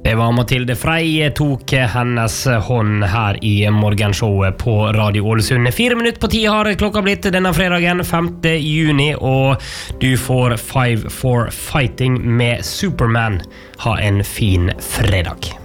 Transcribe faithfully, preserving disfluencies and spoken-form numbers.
Det var Mathilde Frey, jeg tok hennes hånd her i morgenshowet på Radio Ålesund. Fire minutter på ti har klokka blitt denne fredagen, femte juni, og du får Five for Fighting med Superman. Ha en fin fredag.